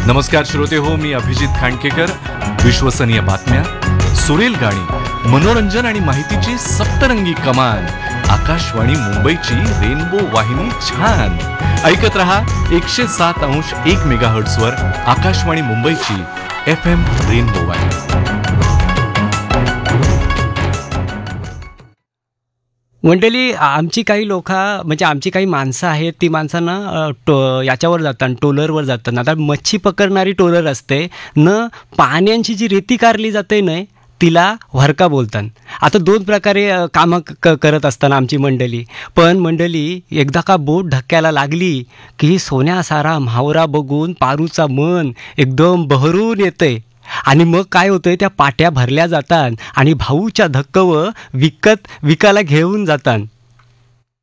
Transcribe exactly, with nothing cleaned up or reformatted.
नमस्कार श्रोते हो, मी अभिजित खांडकेकर. विश्वसनीय बातम्या, सुरेल गाणी, मनोरंजन आणि माहितीची सप्तरंगी कमान. आकाशवाणी मुंबईची रेनबो वाहिनी छान ऐकत रहा. एकशे सात अंश एक मेगाहर्ट्झ वर आकाशवाणी मुंबईची एफ एम रेनबो वाहिनी. मंडळी, आमची काही लोक म्हणजे आमची काही माणसं आहेत, ती माणसांना टो याच्यावर जातात, टोलरवर जातात. आता मच्छी पकडणारी टोलर असते न, पाण्यांची जी रेती कारली जाते ना तिला व्हरका बोलतात. आता दोन प्रकारे कामं क करत असताना आमची मंडळी. पण मंडळी, एकदा का बोट धक्क्याला लागली की सोन्यासारा म्हावरा बघून पारूचा मन एकदम बहरून येते. आणि मग काय होतंय, त्या पाट्या भरल्या जातात आणि भाऊच्या धक्कव विकत विकायला घेऊन जातात.